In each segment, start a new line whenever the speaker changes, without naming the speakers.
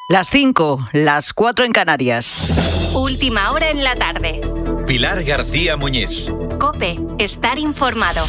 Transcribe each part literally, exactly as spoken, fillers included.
Las cinco, las cuatro en Canarias.
Última hora en la tarde.
Pilar García Muñiz.
COPE, estar informado.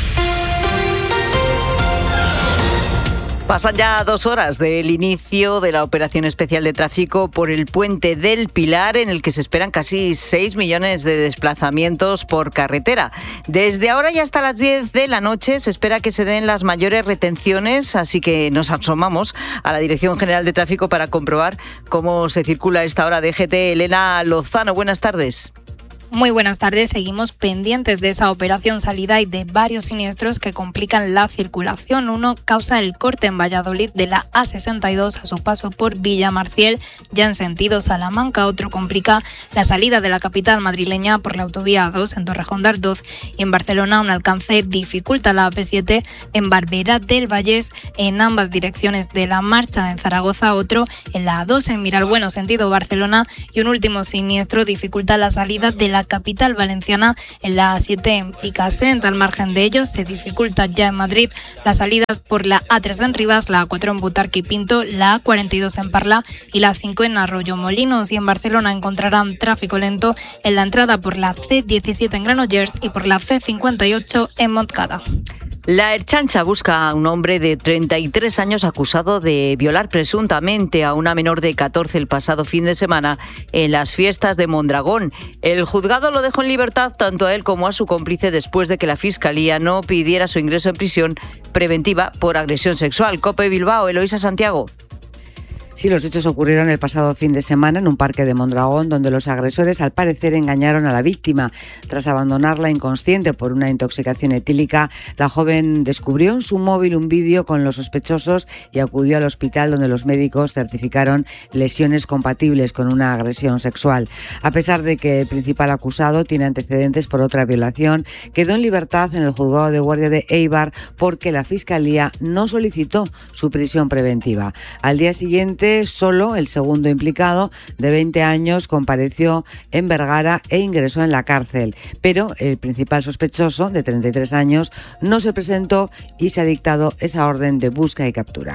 Pasan ya dos horas del inicio de la operación especial de tráfico por el puente del Pilar, en el que se esperan casi seis millones de desplazamientos por carretera. Desde ahora y hasta las diez de la noche se espera que se den las mayores retenciones, así que nos asomamos a la Dirección General de Tráfico para comprobar cómo se circula a esta hora. D G T, Elena Lozano, buenas tardes.
Muy buenas tardes. Seguimos pendientes de esa operación salida y de varios siniestros que complican la circulación. Uno causa el corte en Valladolid de la A sesenta y dos a su paso por Villamarciel, ya en sentido Salamanca. Otro complica la salida de la capital madrileña por la autovía A dos en Torrejón de Ardoz, y en Barcelona un alcance dificulta la A P siete en Barberá del Vallés en ambas direcciones de la marcha. En Zaragoza otro en la A dos en Miralbueno sentido Barcelona, y un último siniestro dificulta la salida de la capital valenciana en la A siete en Picassent. Al margen de ello, se dificulta ya en Madrid las salidas por la A tres en Rivas, la A cuatro en Butarque y Pinto, la A cuarenta y dos en Parla y la A cinco en Arroyomolinos. Y en Barcelona encontrarán tráfico lento en la entrada por la C diecisiete en Granollers y por la C cincuenta y ocho en Montcada.
La Ertzaintza busca a un hombre de treinta y tres años acusado de violar presuntamente a una menor de catorce el pasado fin de semana en las fiestas de Mondragón. El juzgado lo dejó en libertad tanto a él como a su cómplice después de que la Fiscalía no pidiera su ingreso en prisión preventiva por agresión sexual. COPE Bilbao, Eloísa Santiago.
Sí, los hechos ocurrieron el pasado fin de semana en un parque de Mondragón, donde los agresores al parecer engañaron a la víctima. Tras abandonarla inconsciente por una intoxicación etílica, la joven descubrió en su móvil un vídeo con los sospechosos y acudió al hospital, donde los médicos certificaron lesiones compatibles con una agresión sexual. A pesar de que el principal acusado tiene antecedentes por otra violación, quedó en libertad en el juzgado de guardia de Eibar porque la Fiscalía no solicitó su prisión preventiva. Al día siguiente, solo el segundo implicado, de veinte años, compareció en Vergara e ingresó en la cárcel. Pero el principal sospechoso, de treinta y tres años, no se presentó y se ha dictado esa orden de busca y captura.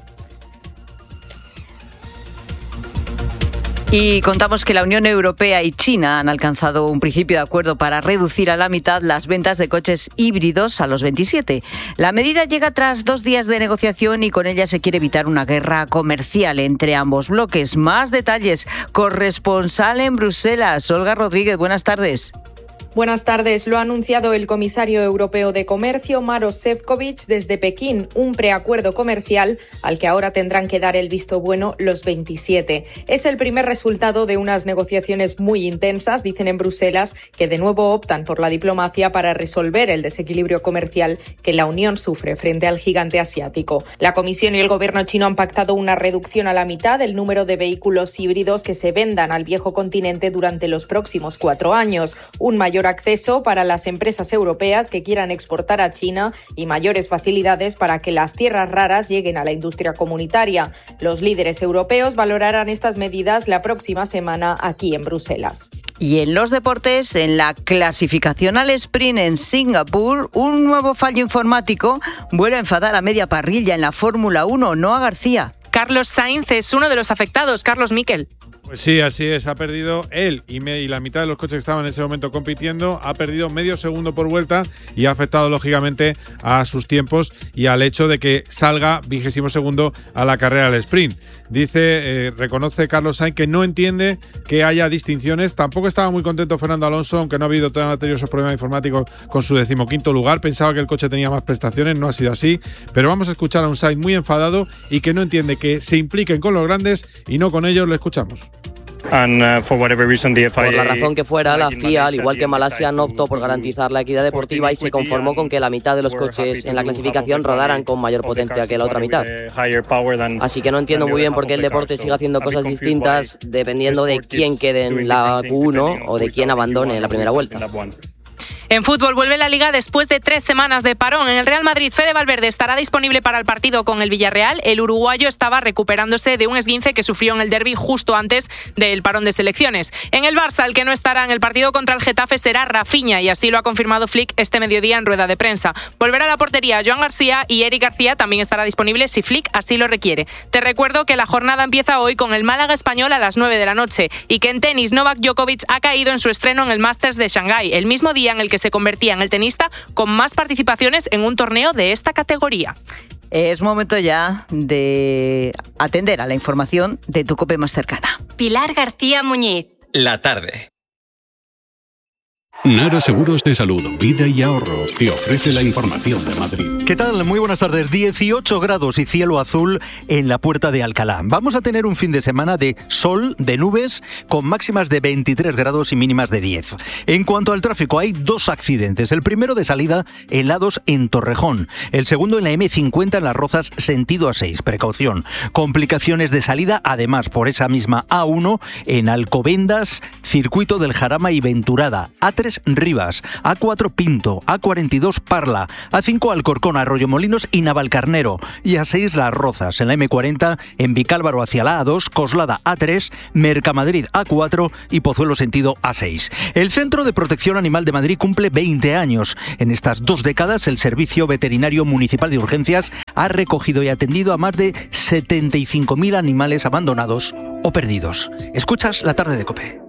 Y contamos que la Unión Europea y China han alcanzado un principio de acuerdo para reducir a la mitad las ventas de coches híbridos a los veintisiete. La medida llega tras dos días de negociación y con ella se quiere evitar una guerra comercial entre ambos bloques. Más detalles. Corresponsal en Bruselas, Olga Rodríguez, buenas tardes.
Buenas tardes. Lo ha anunciado el comisario europeo de Comercio, Maroš Šefčovič, desde Pekín, un preacuerdo comercial al que ahora tendrán que dar el visto bueno los veintisiete. Es el primer resultado de unas negociaciones muy intensas, dicen en Bruselas, que de nuevo optan por la diplomacia para resolver el desequilibrio comercial que la Unión sufre frente al gigante asiático. La Comisión y el gobierno chino han pactado una reducción a la mitad del número de vehículos híbridos que se vendan al viejo continente durante los próximos cuatro años, un mayor acceso para las empresas europeas que quieran exportar a China y mayores facilidades para que las tierras raras lleguen a la industria comunitaria. Los líderes europeos valorarán estas medidas la próxima semana aquí en Bruselas.
Y en los deportes, en la clasificación al sprint en Singapur, un nuevo fallo informático vuelve a enfadar a media parrilla en la Fórmula uno. Noa García.
Carlos Sainz es uno de los afectados. Carlos Miquel.
Pues sí, así es, ha perdido él y, me, y la mitad de los coches que estaban en ese momento compitiendo, ha perdido medio segundo por vuelta y ha afectado lógicamente a sus tiempos y al hecho de que salga vigésimo segundo a la carrera del sprint. Dice, eh, reconoce Carlos Sainz que no entiende que haya distinciones. Tampoco estaba muy contento Fernando Alonso, aunque no ha habido tan anteriores problemas informáticos con su decimoquinto lugar. Pensaba que el coche tenía más prestaciones, no ha sido así. Pero vamos a escuchar a un Sainz muy enfadado y que no entiende que se impliquen con los grandes y no con ellos. Le escuchamos.
And, uh, for whatever reason, the F I A,
por la razón que fuera, la F I A, al igual que Malasia, no optó por garantizar la equidad deportiva y se conformó con que la mitad de los coches en la clasificación rodaran con mayor potencia que la otra mitad. Así que no entiendo muy bien por qué el deporte sigue haciendo cosas distintas dependiendo de quién quede en la Q uno o de quién abandone en la primera vuelta.
En fútbol vuelve la Liga después de tres semanas de parón. En el Real Madrid, Fede Valverde estará disponible para el partido con el Villarreal. El uruguayo estaba recuperándose de un esguince que sufrió en el derbi justo antes del parón de selecciones. En el Barça, el que no estará en el partido contra el Getafe será Rafinha, y así lo ha confirmado Flick este mediodía en rueda de prensa. Volverá a la portería Joan García, y Eric García también estará disponible si Flick así lo requiere. Te recuerdo que la jornada empieza hoy con el Málaga Español a las nueve de la noche y que en tenis Novak Djokovic ha caído en su estreno en el Masters de Shanghái, el mismo día en el que se convertía en el tenista con más participaciones en un torneo de esta categoría.
Es momento ya de atender a la información de tu COPE más cercana.
Pilar García Muñiz.
La tarde.
Nara Seguros de Salud, Vida y Ahorro te ofrece la información de Madrid.
¿Qué tal? Muy buenas tardes. dieciocho grados y cielo azul en la Puerta de Alcalá. Vamos a tener un fin de semana de sol, de nubes, con máximas de veintitrés grados y mínimas de diez. En cuanto al tráfico, hay dos accidentes. El primero de salida en la dos en Torrejón. El segundo en la eme cincuenta en Las Rozas, sentido A seis. Precaución. Complicaciones de salida, además, por esa misma A uno en Alcobendas, Circuito del Jarama y Venturada. A tres Rivas, A cuatro Pinto, A cuarenta y dos Parla, A cinco Alcorcón, Arroyomolinos y Navalcarnero, y A seis Las Rozas. En la eme cuarenta en Vicálvaro hacia la A dos, Coslada A tres, Mercamadrid A cuatro y Pozuelo sentido A seis. El Centro de Protección Animal de Madrid cumple veinte años. En estas dos décadas, el Servicio Veterinario Municipal de Urgencias ha recogido y atendido a más de setenta y cinco mil animales abandonados o perdidos. Escuchas La Tarde de COPE.